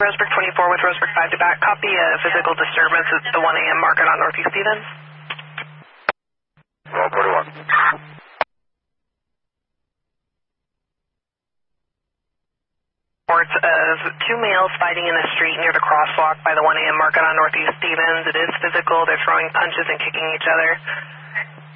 Roseburg 24 with Roseburg 5 to back. Copy a physical disturbance at the 1 a.m. market on Northeast Stevens. 1241. Reports of two males fighting in the street near the crosswalk by the 1 a.m. market on Northeast Stevens. It is physical. They're throwing punches and kicking each other.